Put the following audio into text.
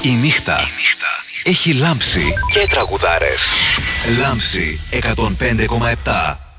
Η νύχτα έχει λάμψει και τραγουδάρες. Λάμψη 105,7.